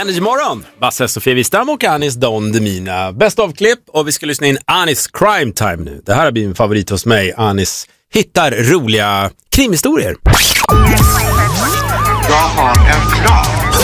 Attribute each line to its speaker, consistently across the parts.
Speaker 1: Bandit morgon. Basse, Sofia Wistam och Anis Don Demina. Bäst av klipp, och vi ska lyssna in Anis Crime Time nu. Det här har blivit en favorit hos mig. Anis hittar roliga krimhistorier.
Speaker 2: Jag har en plan.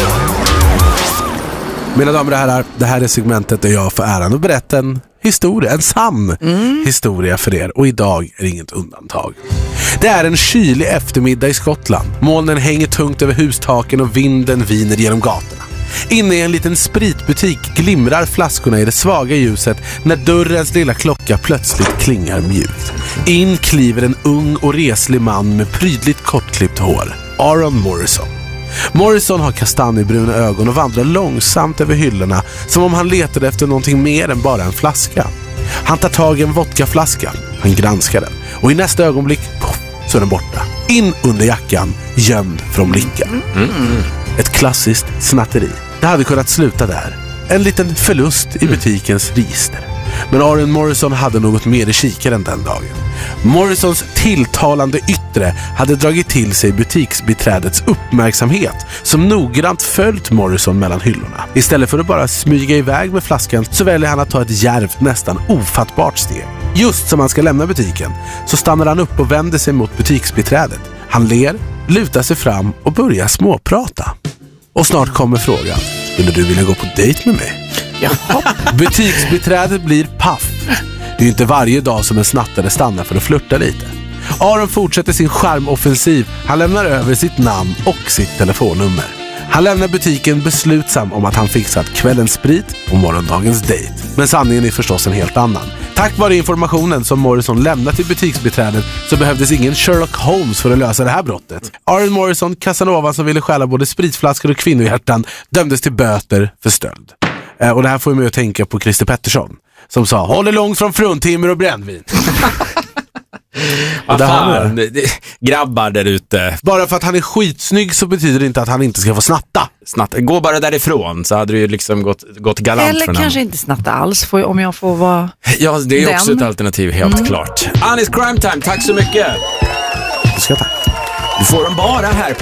Speaker 3: Mina damer och herrar, det här är segmentet där jag får äran att berätta en historia, en sann historia för er. Och idag är inget undantag. Det är en kylig eftermiddag i Skottland. Molnen hänger tungt över hustaken och vinden viner genom gatorna. Inne i en liten spritbutik glimrar flaskorna i det svaga ljuset när dörrens lilla klocka plötsligt klingar mjukt. In kliver en ung och reslig man med prydligt kortklippt hår. Aaron Morrison. Morrison har kastanjebruna ögon och vandrar långsamt över hyllorna som om han letade efter någonting mer än bara en flaska. Han tar tag i en vodkaflaska. Han granskar den. Och i nästa ögonblick, poff, så är den borta. In under jackan, gömd från blicken. Ett klassiskt snatteri. Det hade kunnat sluta där. En liten förlust i butikens register. Men Aaron Morrison hade något mer i kikaren den dagen. Morrisons tilltalande yttre hade dragit till sig butiksbiträdets uppmärksamhet, som noggrant följt Morrison mellan hyllorna. Istället för att bara smyga iväg med flaskan så väljer han att ta ett djärvt, nästan ofattbart steg. Just som han ska lämna butiken så stannar han upp och vänder sig mot butiksbiträdet. Han ler, lutar sig fram och börjar småprata. Och snart kommer frågan: skulle du vilja gå på dejt med mig? Butiksbiträdet blir paff. Det är ju inte varje dag som en snattare stannar för att flirta lite. Aaron fortsätter sin charmoffensiv. Han lämnar över sitt namn och sitt telefonnummer. Han lämnar butiken beslutsam om att han fixat kvällens sprit och morgondagens dejt. Men sanningen är förstås en helt annan. Tack vare informationen som Morrison lämnat till butiksbiträdet så behövdes ingen Sherlock Holmes för att lösa det här brottet. Aaron Morrison, Casanova som ville stjäla både spritflaskor och kvinnohjärtan, dömdes till böter för stöld. Och det här får mig att tänka på Christer Pettersson som sa: håll dig långt från fruntimmer och brännvin.
Speaker 1: Vad fan, grabbar där ute.
Speaker 3: Bara för att han är skitsnygg så betyder det inte att han inte ska få snatta.
Speaker 1: Gå bara därifrån, så hade det ju liksom gått galant.
Speaker 4: Eller kanske honom. Inte snatta alls, om jag får vara.
Speaker 1: Ja, det är också ett alternativ, helt klart. Anis Crime Time, tack så mycket.
Speaker 3: Du ska tack.
Speaker 1: Du får dem bara här på